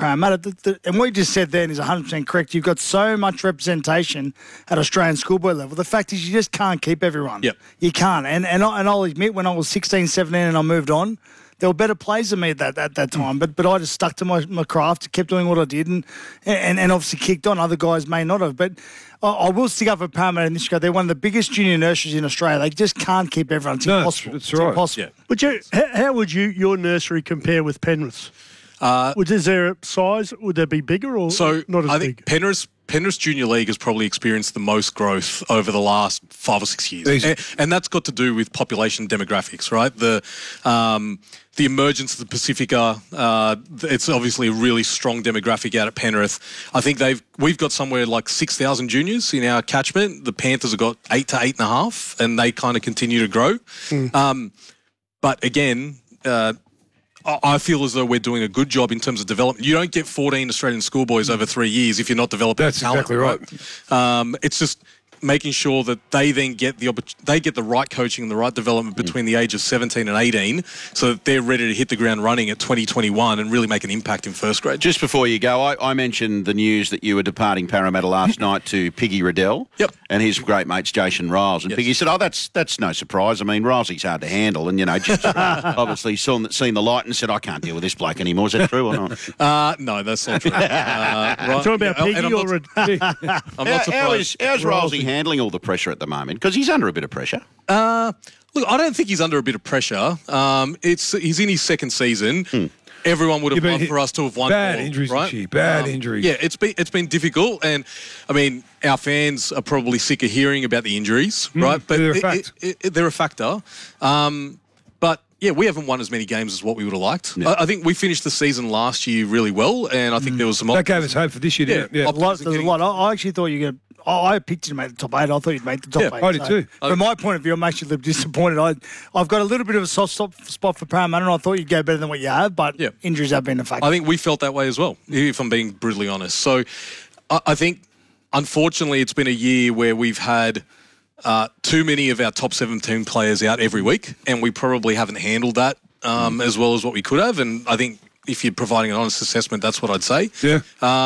Parramatta. And what you just said then is 100% correct. You've got so much representation at Australian schoolboy level. The fact is you just can't keep everyone. Yep. You can't. And I'll admit, when I was 16, 17 and I moved on, there were better players than me at that time. But I just stuck to my craft, kept doing what I did, and obviously kicked on. Other guys may not have. But I will stick up for Parramatta in this regard. They're one of the biggest junior nurseries in Australia. They just can't keep everyone. It's impossible. That's right. It's impossible. But how would your nursery compare with Penrith's? Is there a size? Would they be bigger or not as I big? think Penrith's Junior League has probably experienced the most growth over the last 5 or 6 years. And that's got to do with population demographics, right? The emergence of the Pacifica, it's obviously a really strong demographic out at Penrith. I think we've got somewhere like 6,000 juniors in our catchment. The Panthers have got 8 to 8.5, and they kind of continue to grow. But again, I feel as though we're doing a good job in terms of development. You don't get 14 Australian schoolboys over 3 years if you're not developing talent. Exactly right. It's just making sure that they then get the right coaching and the right development between the age of 17 and 18 so that they're ready to hit the ground running at 2021 and really make an impact in first grade. Just before you go, I mentioned the news that you were departing Parramatta last night to Piggy Riddell and his great mates Jason Riles. And Piggy said, that's no surprise. I mean, Rilesy's hard to handle. And, just obviously seen the light and said, I can't deal with this bloke anymore. Is that true or not? No, that's not true. Talking about Piggy I'm not surprised. How's Rilesy handling all the pressure at the moment? Because he's under a bit of pressure. Look, I don't think he's under a bit of pressure. He's in his second season. Everyone would have loved for us to have won. Bad injuries right? this year. Bad injuries. Yeah, it's been difficult, and I mean, our fans are probably sick of hearing about the injuries, right? But they're a fact. They're a factor. But yeah, we haven't won as many games as what we would have liked. Yeah. I think we finished the season last year really well, and I think there was some. That gave us hope for this year, didn't it? Yeah. There's a lot. I actually thought you could. I picked you to make the top 8. I thought you'd make the top 8. I did too. From my point of view, I'm actually a little disappointed. I've got a little bit of a soft spot for Parramatta, and I thought you'd go better than what you have, but injuries have been a factor. I think we felt that way as well, if I'm being brutally honest. So I think, unfortunately, it's been a year where we've had too many of our top 17 players out every week, and we probably haven't handled that as well as what we could have. And I think if you're providing an honest assessment, that's what I'd say. Yeah.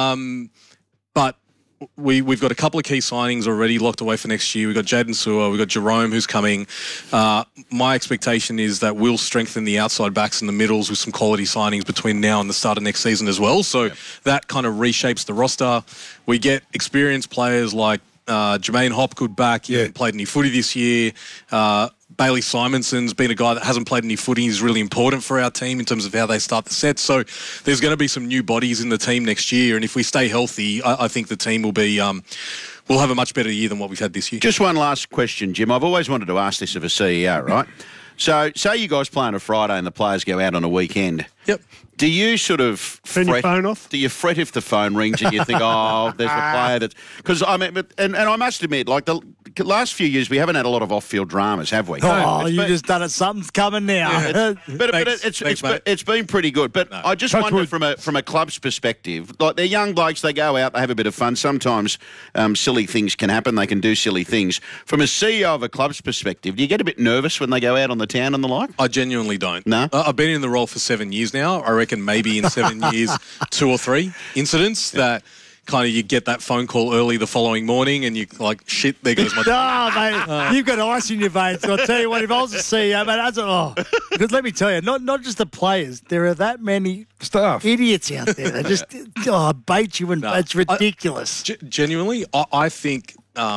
But we've got a couple of key signings already locked away for next year. We've got Jaden Sewer, we've got Jerome who's coming. My expectation is that we'll strengthen the outside backs and the middles with some quality signings between now and the start of next season as well. So that kind of reshapes the roster. We get experienced players like Jermaine Hopgood back. He hasn't played any footy this year. Bailey Simonson's been a guy that hasn't played any footy. He's really important for our team in terms of how they start the set. So there's going to be some new bodies in the team next year. And if we stay healthy, I think the team will be we'll have a much better year than what we've had this year. Just one last question, Jim. I've always wanted to ask this of a CEO, right? So say you guys play on a Friday and the players go out on a weekend. Yep. Do you sort of fret? Your phone off? Do you fret if the phone rings and you think, oh, there's a player that's... Because, I mean, and I must admit, like the last few years, we haven't had a lot of off-field dramas, have we? Oh, you just done it. Something's coming now. Yeah. It's been pretty good. But I just wonder from a club's perspective, like they're young blokes, they go out, they have a bit of fun. Sometimes silly things can happen. They can do silly things. From a CEO of a club's perspective, do you get a bit nervous when they go out on the town and the like? I genuinely don't. No? I've been in the role for 7 years now. I reckon maybe in 7 years, 2 or 3 incidents that kind of you get that phone call early the following morning and you like, shit, there goes my... mate, you've got ice in your veins. So I'll tell you what, if I was a CEO, mate, because let me tell you, not just the players, there are that many staff idiots out there that just bait you and it's ridiculous. Genuinely, I think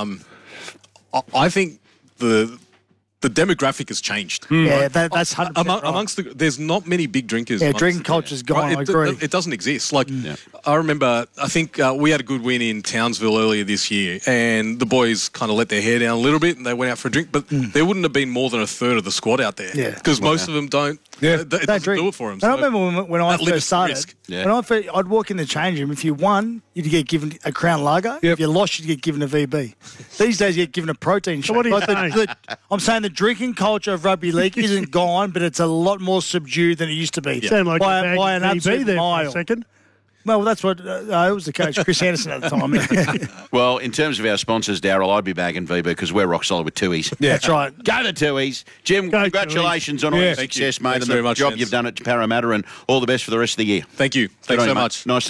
the demographic has changed. Yeah, that's 100% amongst there's not many big drinkers. Yeah, drinking culture's gone. Right? I agree. It doesn't exist. Like I remember, I think we had a good win in Townsville earlier this year, and the boys kind of let their hair down a little bit, and they went out for a drink. But there wouldn't have been more than a third of the squad out there. Yeah, because most of them don't. Yeah, it doesn't do it for them. So I remember when I first started. Yeah. I'd walk in the change room. If you won, you'd get given a Crown Lager. Yep. If you lost, you'd get given a VB. These days, you get given a protein shake. What are you saying? I'm saying the drinking culture of rugby league isn't gone, but it's a lot more subdued than it used to be. Yeah. Sound like by an VB absolute there mile. for a second. Well, that's what it was the coach, Chris Anderson at the time. Well, in terms of our sponsors, Darryl, I'd be bagging VB because we're rock solid with Tuies. Yeah, that's right. Go to Tuies. Jim, congratulations on all your success, mate, Thanks and the very much, job gents. you've done at Parramatta, and all the best for the rest of the year. Thank you. Thanks so much. Nice to